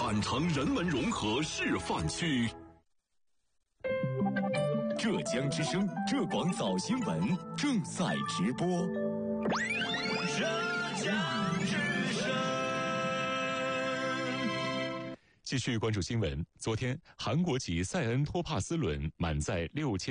满城人文融合示范区。浙江之声浙广早新闻正在直播。浙江之声。继续关注新闻。昨天，韩国籍塞恩托帕斯轮满载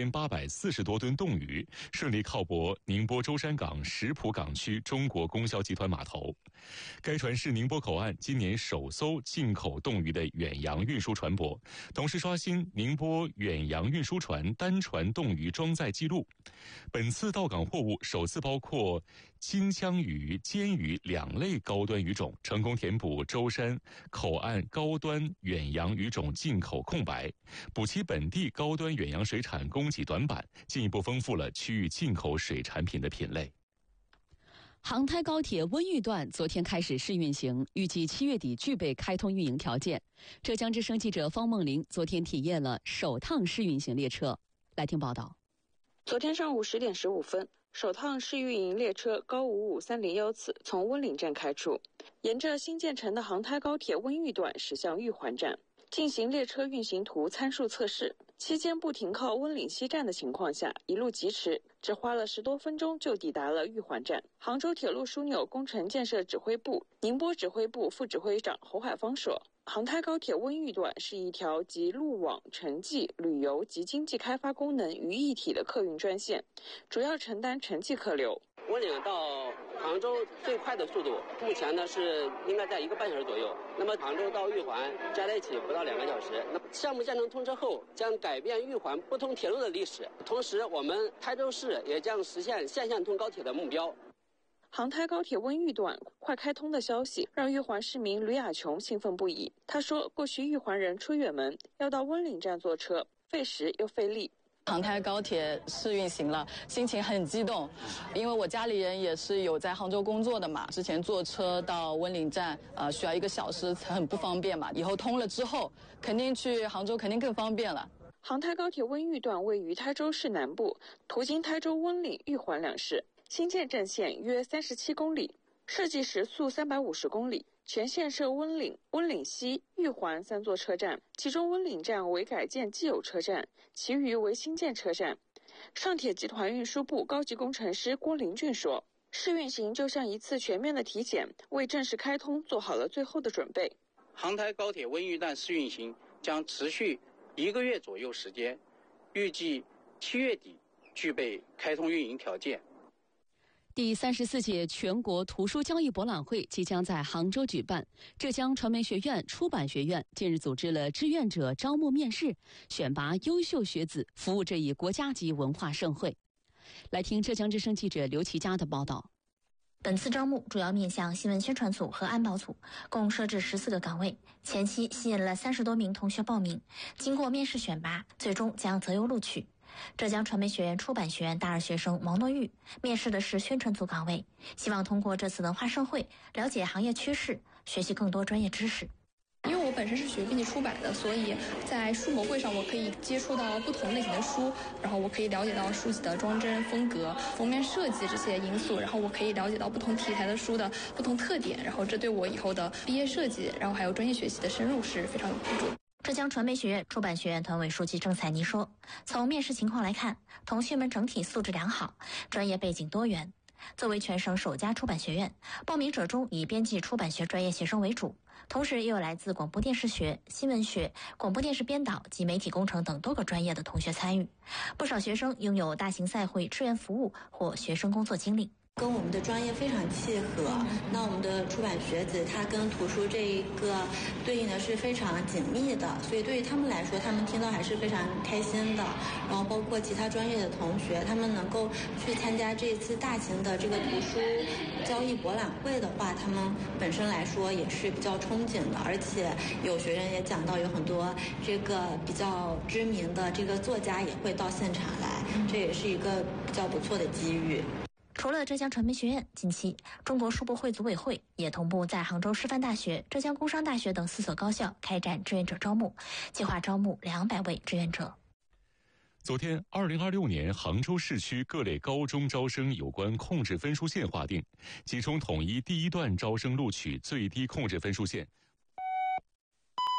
6840多吨冻鱼，顺利靠泊宁波舟山港石浦港区中国供销集团码头。该船是宁波口岸今年首艘进口冻鱼的远洋运输船舶，同时刷新宁波远洋运输船单船冻鱼装载记录。本次到港货物首次包括金枪鱼、煎鱼两类高端鱼种，成功填补舟山口岸高端远洋鱼种进口空白，补齐本地高端远洋水产供给短板，进一步丰富了区域进口水产品的品类。 杭台高铁温榆段昨天开始试运行，预计7月底具备开通运营条件。浙江之声记者方梦玲昨天体验了首趟试运行列车，来听报道。 昨天上午10点15分，首趟试运营列车高55301次从温岭站开出，沿着新建成的杭台高铁温榆段驶向玉环站，进行列车运行图参数测试。期间不停靠温岭西站的情况下，一路疾驰，只花了10多分钟就抵达了玉环站。杭州铁路枢纽工程建设指挥部宁波指挥部副指挥长侯海芳说，杭台高铁温榆段是一条集路网、城际、旅游及经济开发功能于一体的客运专线，主要承担城际客流。 温岭到杭州最快的速度，目前呢是应该在1个半小时左右。那么杭州到玉环加在一起不到2个小时。那项目建成通车后，将改变玉环不通铁路的历史，同时我们台州市也将实现线下通高铁的目标。 杭台高铁温榆段快开通的消息让玉环市民吕亚琼兴奋不已。他说，过去玉环人出远门要到温岭站坐车，费时又费力。 杭台高铁试运行了，心情很激动，因为我家里人也是有在杭州工作的嘛，之前坐车到温岭站需要1个小时，很不方便嘛，以后通了之后肯定去杭州肯定更方便了。 杭台高铁温榆段位于台州市南部，途经台州、温岭、玉环两市，新建正线约37公里，设计时速350公里，全线设温岭、温岭西、玉环3座车站，其中温岭站为改建既有车站，其余为新建车站。上铁集团运输部高级工程师郭林俊说，试运行就像一次全面的体检，为正式开通做好了最后的准备。 杭台高铁温榆段试运行将持续1个月左右时间，预计7月底具备开通运营条件。 第34届全国图书交易博览会即将在杭州举办，浙江传媒学院出版学院近日组织了志愿者招募面试，选拔优秀学子，服务这一国家级文化盛会。来听浙江之声记者刘其佳的报道。 本次招募主要面向新闻宣传组和安保组，共设置14个岗位。前期吸引了30多名同学报名，经过面试选拔，最终将择优录取。浙江传媒学院出版学院大二学生王诺玉面试的是宣传组岗位，希望通过这次文化盛会了解行业趋势，学习更多专业知识。 因为我本身是学编辑出版的，所以在书模会上我可以接触到不同类型的书，然后我可以了解到书籍的装帧、风格、封面设计这些因素，然后我可以了解到不同题材的书的不同特点，然后这对我以后的毕业设计，然后还有专业学习的深入是非常有帮助。 浙江传媒学院出版学院团委书记郑彩妮说，从面试情况来看，同学们整体素质良好，专业背景多元。作为全省首家出版学院，报名者中以编辑出版学专业学生为主，同时也有来自广播电视学、新闻学、广播电视编导及媒体工程等多个专业的同学参与。不少学生拥有大型赛会志愿服务或学生工作经历。 跟我们的专业非常契合，那我们的出版学子他跟图书这一个对应的是非常紧密的，所以对于他们来说，他们听到还是非常开心的。然后包括其他专业的同学，他们能够去参加这次大型的这个图书交易博览会的话，他们本身来说也是比较憧憬的，而且有学员也讲到，有很多这个比较知名的这个作家也会到现场来，这也是一个比较不错的机遇。 除了浙江传媒学院，近期中国书博会组委会也同步在杭州师范大学、浙江工商大学等4所高校开展志愿者招募，计划招募200位志愿者。 昨天，2026年杭州市区各类高中招生有关控制分数线划定，其中统一第1段招生录取最低控制分数线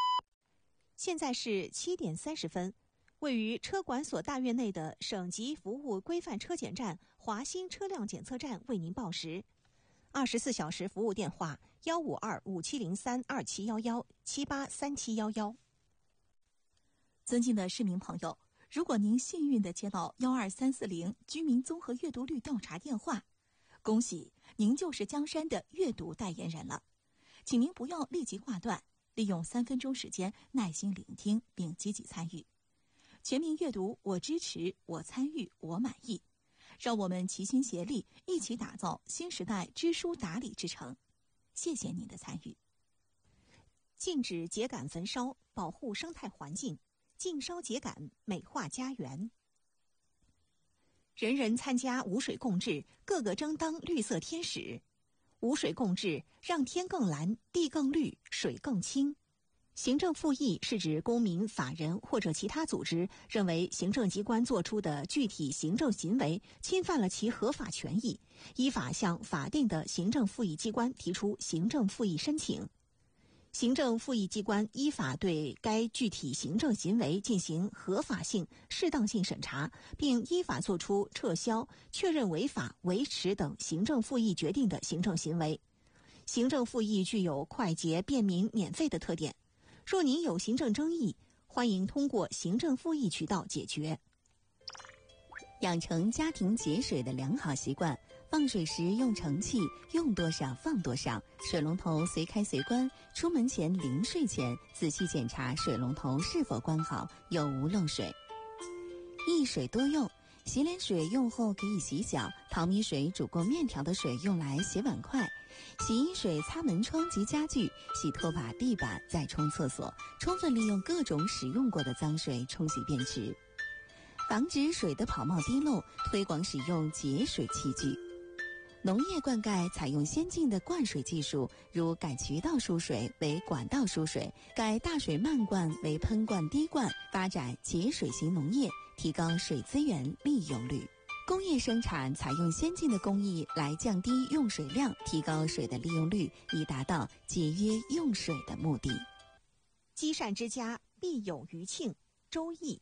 现在是7点30分。位于车管所大院内的省级服务规范车检站华新车辆检测站为您报时。24小时服务电话15257032711783711。 尊敬的市民朋友，如果您幸运地接到12340居民综合阅读率调查电话，恭喜您就是江山的阅读代言人了。请您不要立即挂断，利用3分钟时间耐心聆听并积极参与。全民阅读，我支持，我参与，我满意。让我们齐心协力，一起打造新时代知书达理之城。谢谢您的参与。 禁止秸秆焚烧，保护生态环境，禁烧秸秆，美化家园。人人参加无水共治，个个争当绿色天使。无水共治，让天更蓝，地更绿，水更清。行政复议是指公民、法人或者其他组织认为行政机关作出的具体行政行为侵犯了其合法权益，依法向法定的行政复议机关提出行政复议申请。行政复议机关依法对该具体行政行为进行合法性、适当性审查，并依法作出撤销、确认违法、维持等行政复议决定的行政行为。行政复议具有快捷、便民、免费的特点。若您有行政争议，欢迎通过行政复议渠道解决。 养成家庭节水的良好习惯，放水时用盛器，用多少放多少，水龙头随开随关，出门前临睡前仔细检查水龙头是否关好，有无漏水。一水多用，洗脸水用后可以洗脚，淘米水煮过面条的水用来洗碗筷，洗衣水擦门窗及家具，洗拖把、地板，再冲厕所，充分利用各种使用过的脏水冲洗便池。防止水的跑冒滴漏，推广使用节水器具。农业灌溉采用先进的灌水技术，如改渠道输水为管道输水，改大水漫灌为喷灌滴灌，发展节水型农业，提高水资源利用率。工业生产采用先进的工艺来降低用水量，提高水的利用率，以达到节约用水的目的。 积善之家必有余庆。周易。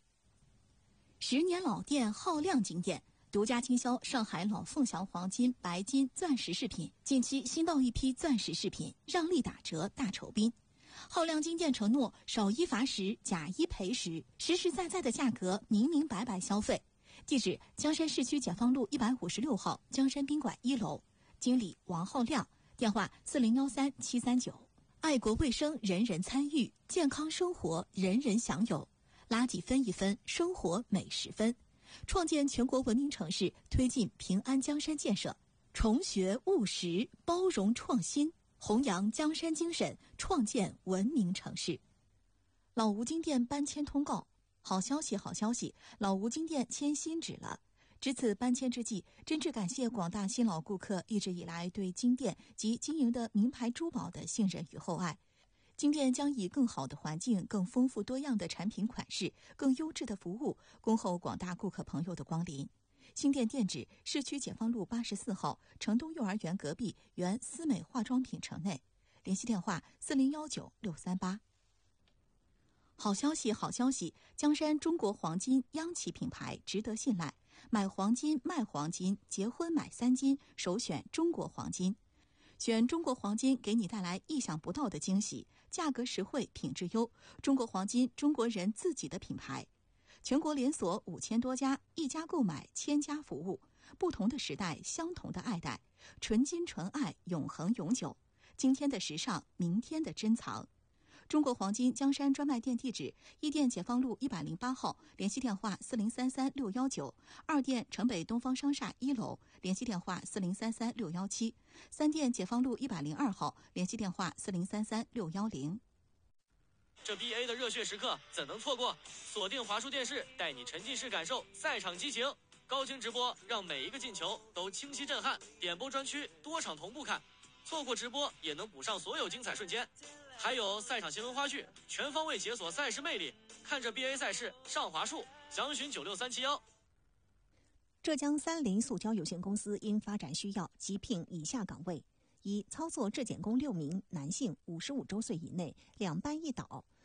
10年老店浩亮金店独家经销上海老凤祥黄金、白金、钻石饰品，近期新到一批钻石饰品，让利打折大酬宾。浩亮金店承诺少一罚10，假一赔10，实实在在的价格，明明白白消费。地址：江山市区解放路156号江山宾馆1楼，经理王浩亮，电话4013-739。爱国卫生，人人参与；健康生活，人人享有。垃圾分一分，生活每10分。创建全国文明城市，推进平安江山建设，重学务实，包容创新，弘扬江山精神，创建文明城市。老吴金店搬迁通告。好消息，好消息！老吴金店迁新址了。值此搬迁之际，真挚感谢广大新老顾客一直以来对金店及经营的名牌珠宝的信任与厚爱。金店将以更好的环境、更丰富多样的产品款式、更优质的服务，恭候广大顾客朋友的光临。新店店址：市区解放路84号城东幼儿园隔壁原思美化妆品城内。联系电话4019-638。好消息，好消息！江山中国黄金央企品牌，值得信赖。买黄金、卖黄金，结婚买3金，首选中国黄金。选中国黄金，给你带来意想不到的惊喜，价格实惠，品质优。中国黄金，中国人自己的品牌。全国连锁5000多家，一家购买1000家服务。不同的时代，相同的爱戴，纯金纯爱，永恒永久。今天的时尚，明天的珍藏。中国黄金江山专卖店地址：一店解放路108号，联系电话4033-619；二店城北东方商厦1楼，联系电话4033-617；三店解放路102号，联系电话4033-610。 这 BA 的热血时刻怎能错过？锁定华数电视，带你沉浸式感受赛场激情，高清直播让每一个进球都清晰震撼，点播专区多场同步看，错过直播也能补上所有精彩瞬间。还有赛场新闻花絮，全方位解锁赛事魅力。看着 BA 赛事上华数，详询96371。 浙江三菱塑胶有限公司因发展需要，急聘以下岗位：一、操作质检工6名，男性，55周岁以内，2班1导，